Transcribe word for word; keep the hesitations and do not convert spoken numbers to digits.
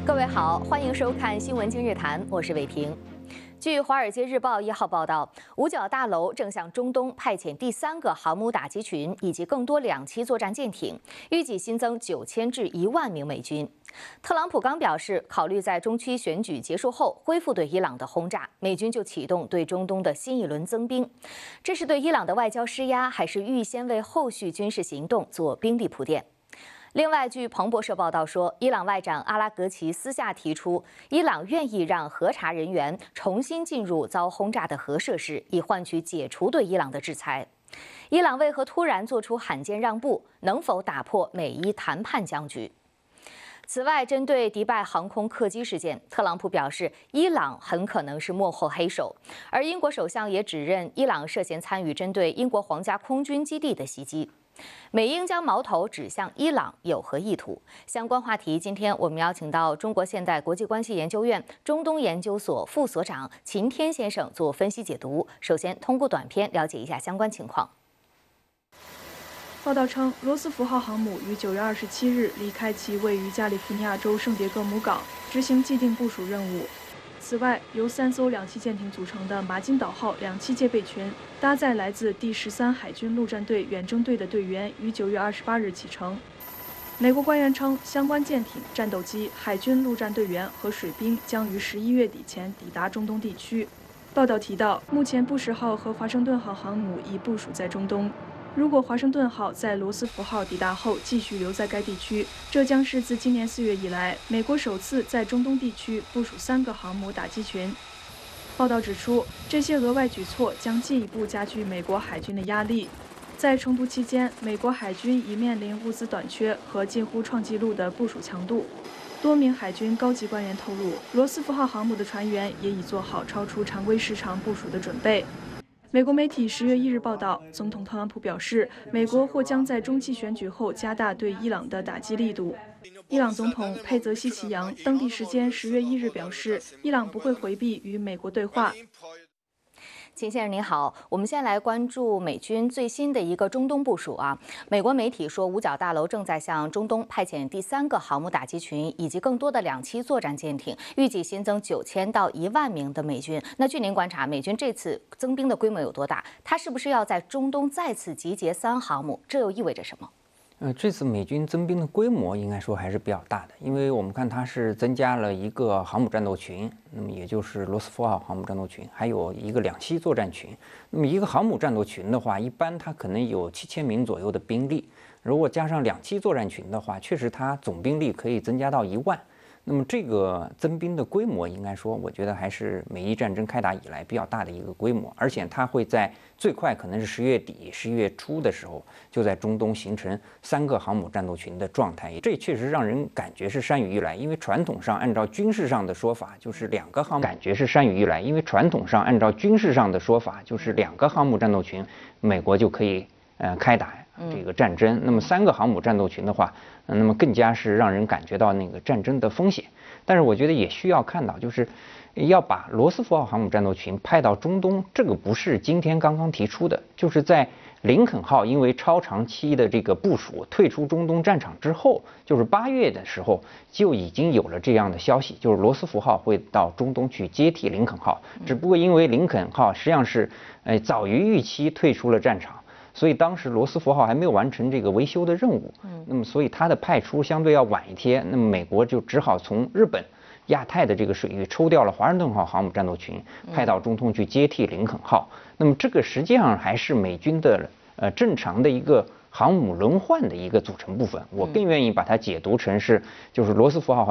各位好，欢迎收看《新闻今日谈》，我是伟婷。据《华尔街日报》一号报道，五角大楼正向中东派遣第三个航母打击群以及更多两栖作战舰艇，预计新增九千至一万名美军。特朗普刚表示，考虑在中期选举结束后恢复对伊朗的轰炸，美军就启动对中东的新一轮增兵。这是对伊朗的外交施压，还是预先为后续军事行动做兵力铺垫？另外，据彭博社报道说，伊朗外长阿拉格齐私下提出，伊朗愿意让核查人员重新进入遭轰炸的核设施，以换取解除对伊朗的制裁。伊朗为何突然做出罕见让步？能否打破美伊谈判僵局？此外，针对迪拜航空客机事件，特朗普表示，伊朗很可能是幕后黑手，而英国首相也指认伊朗涉嫌参与针对英国皇家空军基地的袭击。美英将矛头指向伊朗有何意图？相关话题，今天我们邀请到中国现代国际关系研究院中东研究所副所长秦天先生做分析解读。首先，通过短片了解一下相关情况。 报道称，罗斯福号航母于九月二十七日离开其位于加利福尼亚州圣迭戈姆港，执行既定部署任务。此外，由三艘两栖舰艇组成的马金岛号两栖戒备群，搭载来自第十三海军陆战队远征队的队员，于九月二十八日启程。美国官员称，相关舰艇、战斗机、海军陆战队员和水兵将于十一月底前抵达中东地区。报道提到，目前布什号和华盛顿号航母已部署在中东。如果华盛顿号在罗斯福号抵达后继续留在该地区，这将是自今年四月以来，美国首次在中东地区部署三个航母打击群。报道指出，这些额外举措将进一步加剧美国海军的压力。在冲突期间，美国海军已面临物资短缺和近乎创纪录的部署强度。多名海军高级官员透露，罗斯福号航母的船员也已做好超出常规时长部署的准备。美国媒体十月一日报道，总统特朗普表示，美国或将在中期选举后加大对伊朗的打击力度。伊朗总统佩泽西奇扬当地时间十月一日表示，伊朗不会回避与美国对话。 秦先生您好，我们先来关注美军最新的一个中东部署啊。美国媒体说，五角大楼正在向中东派遣第三个航母打击群以及更多的两栖作战舰艇，预计新增九千到一万名的美军。那据您观察，美军这次增兵的规模有多大？它是不是要在中东再次集结三航母？这又意味着什么？ 呃，这次美军增兵的规模应该说还是比较大的，因为我们看它是增加了一个航母战斗群，那么也就是罗斯福号航母战斗群，还有一个两栖作战群。那么一个航母战斗群的话，一般它可能有七千名左右的兵力，如果加上两栖作战群的话，确实它总兵力可以增加到一万。那么这个增兵的规模，应该说，我觉得还是美伊战争开打以来比较大的一个规模，而且它会在最快可能是十月底、十一月初的时候，就在中东形成三个航母战斗群的状态。这确实让人感觉是山雨欲来，因为传统上按照军事上的说法，就是两个航母感觉是山雨欲来，因为传统上按照军事上的说法，就是两个航母战斗群，美国就可以呃开打这个战争。那么三个航母战斗群的话，那么更加是让人感觉到那个战争的风险。但是我觉得也需要看到，就是要把罗斯福号航母战斗群派到中东，这个不是今天刚刚提出的，就是在林肯号因为超长期的这个部署退出中东战场之后，就是八月的时候就已经有了这样的消息，就是罗斯福号会到中东去接替林肯号，只不过因为林肯号实际上是呃早于预期退出了战场。所以当时罗斯福号还没有完成这个维修的任务，那么所以它的派出相对要晚一天，那么美国就只好从日本、亚太的这个水域抽调了华盛顿号航母战斗群，派到中东去接替林肯号。那么这个实际上还是美军的呃正常的一个航母轮换的一个组成部分，我更愿意把它解读成是就是罗斯福号